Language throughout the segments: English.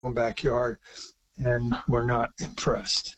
backyard, and we're not impressed.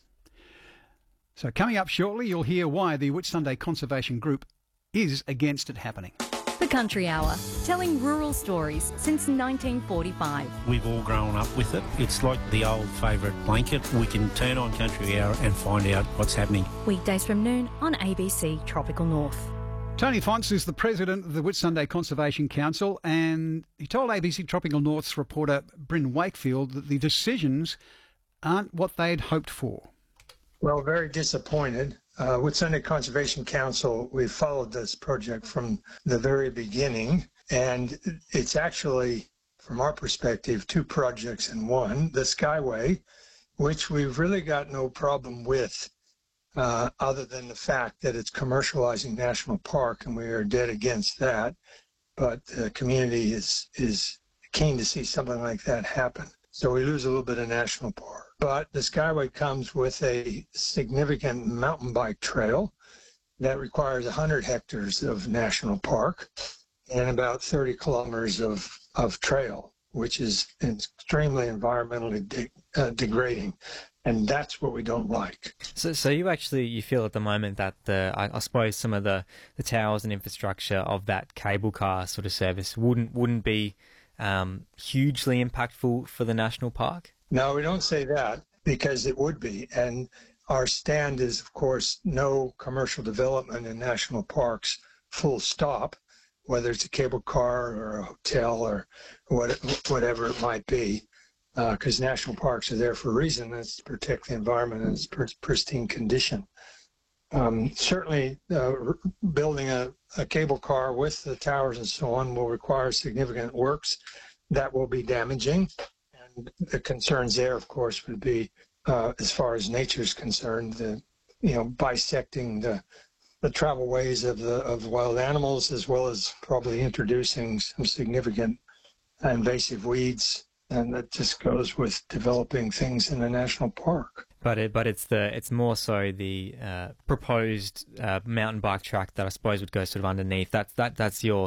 So coming up shortly, you'll hear why the Whitsunday Conservation Group is against it happening. The Country Hour, telling rural stories since 1945. We've all grown up with it. It's like the old favourite blanket. We can turn on Country Hour and find out what's happening. Weekdays from noon on ABC Tropical North. Tony Fonts is the president of the Whitsunday Conservation Council, and he told ABC Tropical North's reporter Bryn Wakefield that the decisions aren't what they'd hoped for. Well, very disappointed. Whitsunday Conservation Council, we've followed this project from the very beginning, and it's actually, from our perspective, two projects in one. The Skyway, which we've really got no problem with, other than the fact that it's commercializing National Park, and we are dead against that. But the community is keen to see something like that happen. So we lose a little bit of National Park. But the Skyway comes with a significant mountain bike trail that requires 100 hectares of National Park and about 30 kilometers of trail, which is extremely environmentally degrading. And that's what we don't like. So you feel at the moment that I suppose some of the towers and infrastructure of that cable car sort of service wouldn't be hugely impactful for the national park? No, we don't say that, because it would be. And our stand is, of course, no commercial development in national parks, full stop, whether it's a cable car or a hotel or whatever it might be, because national parks are there for a reason. That's to protect the environment in its pristine condition. Certainly, building a cable car with the towers and so on will require significant works that will be damaging. And the concerns there, of course, would be, as far as nature is concerned, bisecting the travel ways of wild animals, as well as probably introducing some significant invasive weeds. And that just goes with developing things in a national park. But it's more so the proposed mountain bike track that I suppose would go sort of underneath. That's your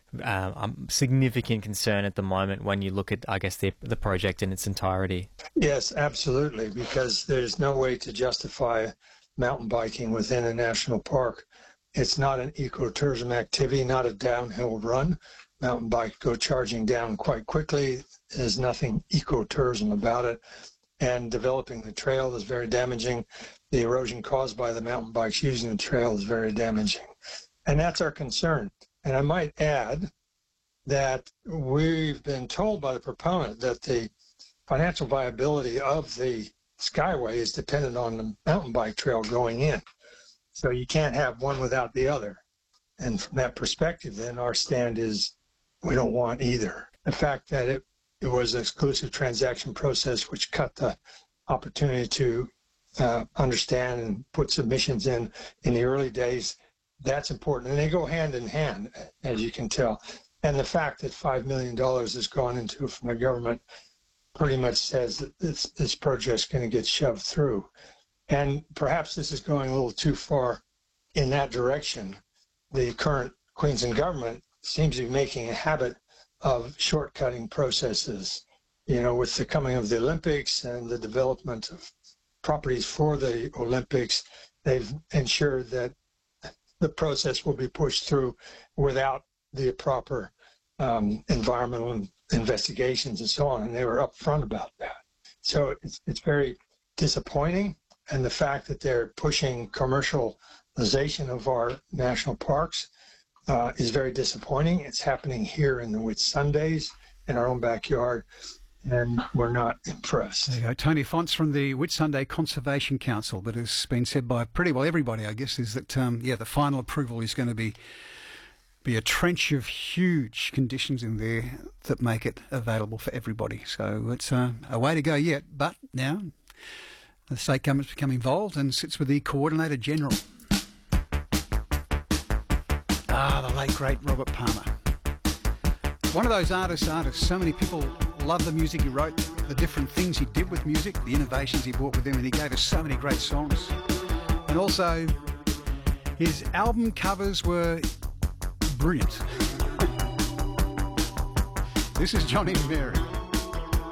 significant concern at the moment when you look at, I guess, the project in its entirety. Yes, absolutely, because there's no way to justify mountain biking within a national park. It's not an ecotourism activity, not a downhill run. Mountain bike go charging down quite quickly. There's nothing ecotourism about it. And developing the trail is very damaging. The erosion caused by the mountain bikes using the trail is very damaging. And that's our concern. And I might add that we've been told by the proponent that the financial viability of the Skyway is dependent on the mountain bike trail going in. So you can't have one without the other. And from that perspective, then, our stand is we don't want either. The fact that it was an exclusive transaction process which cut the opportunity to understand and put submissions in the early days, that's important. And they go hand in hand, as you can tell. And the fact that $5 million has gone into it from the government pretty much says that this project's going to get shoved through. And perhaps this is going a little too far in that direction. The current Queensland government seems to be making a habit of shortcutting processes. With the coming of the Olympics and the development of properties for the Olympics, they've ensured that the process will be pushed through without the proper environmental investigations and so on, and they were upfront about that. So it's very disappointing, and the fact that they're pushing commercialization of our national parks is very disappointing. It's happening here in the Whitsundays in our own backyard, and we're not impressed. There you go. Tony Fonts from the Whitsunday Conservation Council. But has been said by pretty well everybody, I guess, is that, the final approval is going to be a trench of huge conditions in there that make it available for everybody. So it's a way to go yet. But now the state government's become involved and sits with the Coordinator General. The late, great Robert Palmer. One of those artists. So many people love the music he wrote, the different things he did with music, the innovations he brought with him, and he gave us so many great songs. And also, his album covers were brilliant. This is Johnny and Mary.